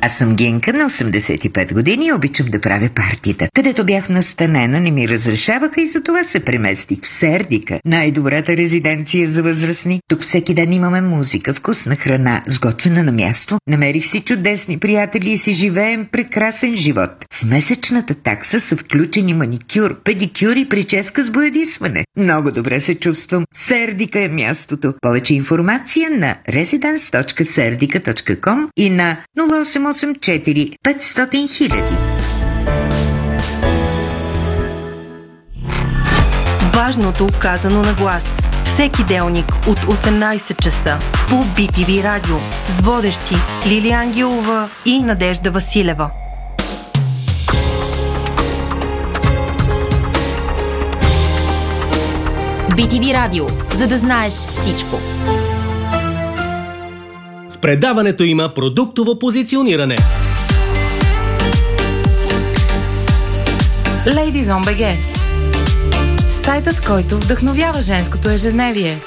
Аз съм Генка на 85 години и обичам да правя партита. Където бях настанена, не ми разрешаваха и затова се преместих в Сердика, най-добрата резиденция за възрастни. Тук всеки ден имаме музика, вкусна храна, сготвена на място. Намерих си чудесни приятели и си живеем прекрасен живот. В месечната такса са включени маникюр, педикюр и прическа с боядисване. Много добре се чувствам. Сердика е мястото. Повече информация на residence.serdika.com и на 0884 500 000. Важното казано на глас. Всеки делник от 18 часа по BTV Радио с водещи Лилия Ангелова и Надежда Василева. BTV Радио, за да знаеш всичко. В предаването има продуктово позициониране. Ladies on BG. Сайтът, който вдъхновява женското ежедневие.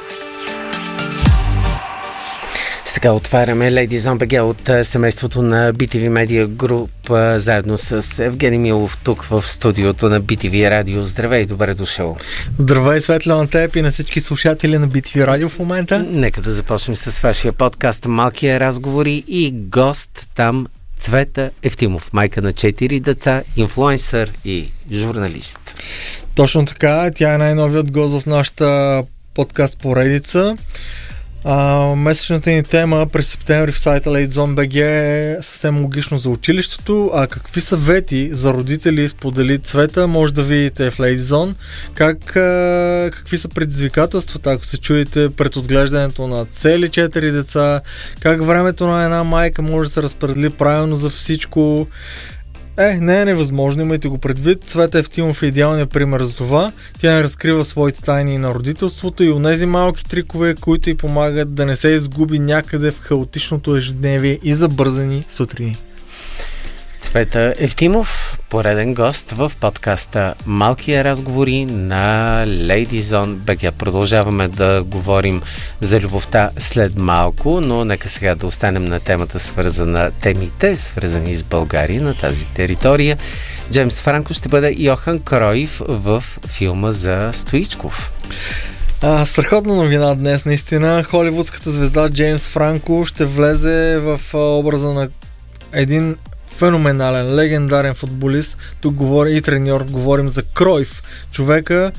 Сега отваряме Ladies on BG от семейството на BTV Media Group, заедно с Евгений Милов тук в студиото на BTV Радио. Здравей, добре дошъл. Здравей, Светло, на теб и на всички слушатели на BTV Радио в момента. Нека да започнем с вашия подкаст Малкия разговори и гост там Цвета Евтимов, майка на 4 деца, инфлуенсър и журналист. Точно така, тя е най-новият гост в нашата подкаст поредица. Месечната ни тема през септември в сайта Ladies on BG е съвсем логично за училището, а какви съвети за родители сподели Цвета може да видите в Ladies on, какви са предизвикателствата, ако се чуете пред отглеждането на цели 4 деца, как времето на една майка може да се разпредели правилно за всичко. Не е невъзможно, имайте го предвид. Цвета Евтимов е идеалният пример за това. Тя не разкрива своите тайни на родителството и онези малки трикове, които й помагат да не се изгуби някъде в хаотичното ежедневие и забързани сутрини. Цвета Евтимов, пореден гост в подкаста Малкия разговори на Ladies on BG. Продължаваме да говорим за любовта след малко, но нека сега да останем на темите, свързани с България на тази територия. Джеймс Франко ще бъде Йохан Кройф в филма за Стоичков. Страхотна новина днес, наистина. Холивудската звезда Джеймс Франко ще влезе в образа на един феноменален, легендарен футболист. Тук говори и треньор, говорим за Кройф, човека,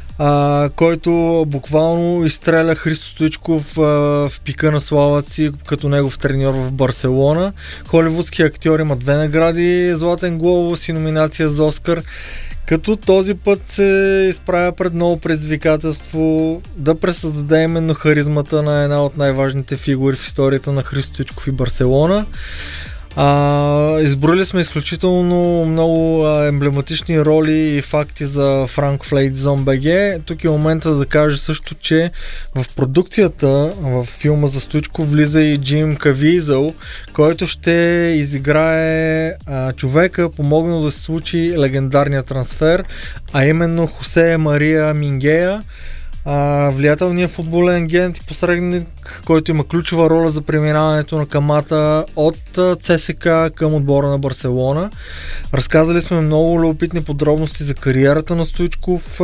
който буквално изстреля Христо Стоичков в пика на славата си като негов треньор в Барселона. Холивудският актьор има 2 награди, Златен глобус и номинация за Оскар, като този път се изправя пред ново предизвикателство да пресъздаде именно харизмата на една от най-важните фигури в историята на Христо Стоичков и Барселона. Изброили сме изключително много емблематични роли и факти за Франко в Ladies on BG. Тук е момента да кажа също, че в продукцията в филма за Стоичков влиза и Джим Кавизъл, който ще изиграе човека, помогнал да се случи легендарния трансфер, а именно Хосе Мария Мингея, влиятелният футболен агент и посредник, който има ключова роля за преминаването на камата от ЦСКА към отбора на Барселона. Разказали сме много любопитни подробности за кариерата на Стоичков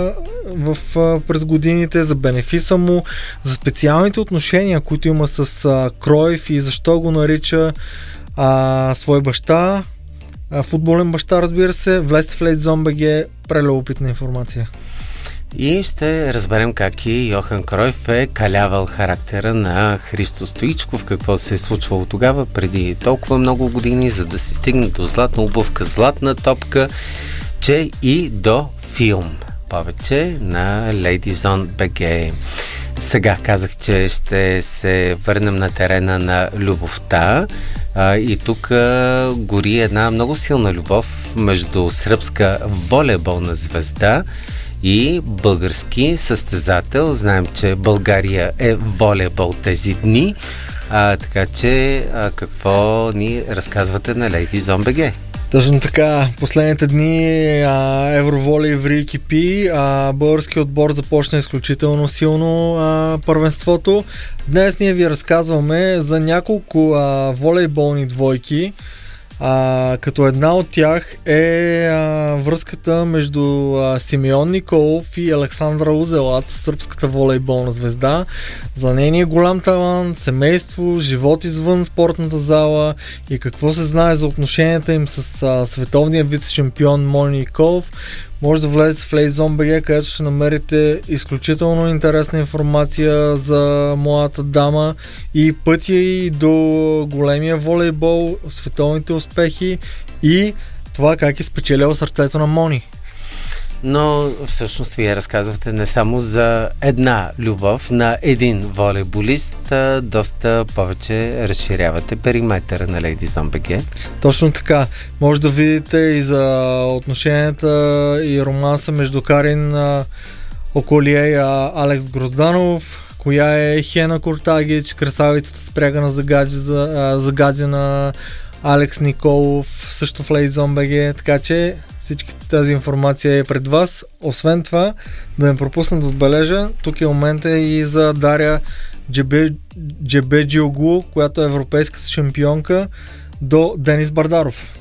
през годините, за бенефиса му, за специалните отношения, които има с Кройф и защо го нарича свой баща, футболен баща, разбира се. Влезте в Ladies on BG, прелюбопитна информация. И ще разберем как и Йохан Кройф е калявал характера на Христо Стоичков, какво се е случвало тогава, преди толкова много години, за да се стигне до златна обувка, златна топка, че и до филм. Повече на Ladies on BG. Сега казах, че ще се върнем на терена на любовта. И тук гори една много силна любов между сръбска волейболна звезда и български състезател. Знаем, че България е волейбол тези дни. Така че какво ни разказвате на Ladies on BG? Точно така. Последните дни Евроволей ври кипи. Българският отбор започна изключително силно първенството. Днес ние ви разказваме за няколко волейболни двойки, като една от тях е връзката между Симеон Николов и Александра Узелац, сръбската волейболна звезда, за нейния голям талант, семейство, живот извън спортната зала и какво се знае за отношенията им с световния вице-шампион Мони Николов. Може да влезете в LadyZone.bg, където ще намерите изключително интересна информация за младата дама и пътя и до големия волейбол, световните успехи и това как е спечелила сърцето на Мони. Но всъщност вие разказвате не само за една любов на един волейболист, доста повече разширявате периметъра на LadyZone.bg. Точно така. Може да видите и за отношенията и романса между Карин Околие и Алекс Грозданов, коя е Хена Куртагич, красавицата спрягана за гадже на Алекс Николов, също в LadyZone.bg, така че всички тази информация е пред вас. Освен това, да не пропусна да отбележа, тук е момента и за Дария Джебеджиоглу, която е европейска шампионка, до Денис Бардаров.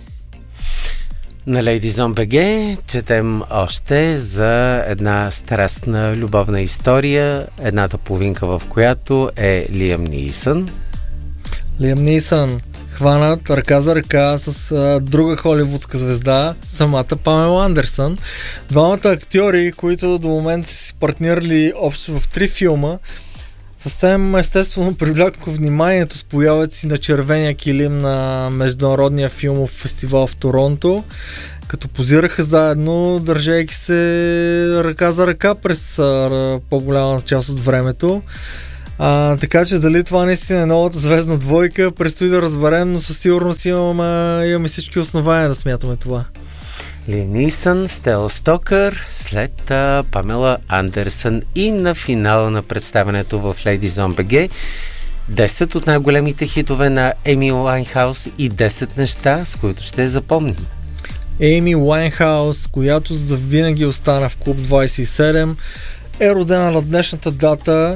На LadyZone.bg четем още за една страстна любовна история, едната половинка в която е Лиам Нийсън. Лиам Нийсън хванат ръка за ръка с друга холивудска звезда, самата Памела Андерсън. Двамата актьори, които до момента са си партнирали общо в 3 филма, съвсем естествено привлякоха вниманието с появата си на червения килим на Международния филмов фестивал в Торонто, като позираха заедно, държейки се ръка за ръка през по-голяма част от времето. Така че дали това наистина е новата звездна двойка, предстои да разберем, но със сигурност имаме всички основания да смятаме това. Лиам Нийсън, Стела Стокър, след Памела Андерсън и на финала на представянето в LadyZone.bg 10 от най-големите хитове на Еми Уайнхаус и 10 неща, с които ще запомним. Еми Уайнхаус, която завинаги остана в Клуб 27, е родена на днешната дата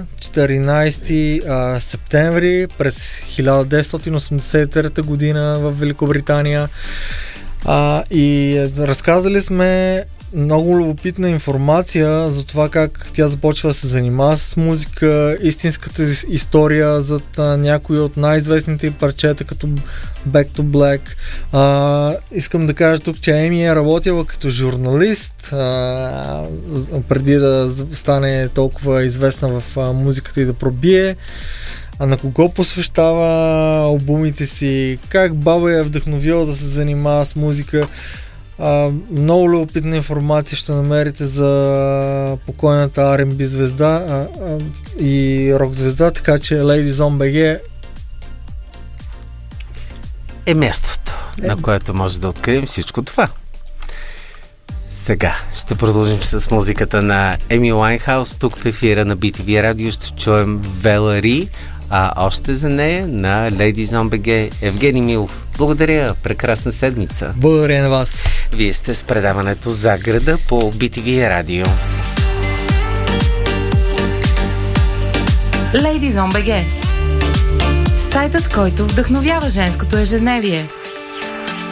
14 септември през 1983 година в Великобритания. И разказали сме много любопитна информация за това как тя започва да се занимава с музика, истинската история зад някои от най-известните парчета, като Back to Black. Искам да кажа тук, че Еми е работила като журналист преди да стане толкова известна в музиката и да пробие. На кого посвещава албумите си, как баба я е вдъхновила да се занимава с музика. Много любопитна информация ще намерите за покойната R&B звезда и рок звезда, така че LadyZone.bg е мястото, на което може да открием всичко това. Сега ще продължим с музиката на Еми Уайнхаус. Тук в ефира на BTV Радио ще чуем Велари, а още за нея на LadyZone.bg Евгений Милов. Благодаря, прекрасна седмица. Благодаря на вас. Вие сте с предаването За града по BTV Радио. LadyZone.bg, сайтът, който вдъхновява женското ежедневие.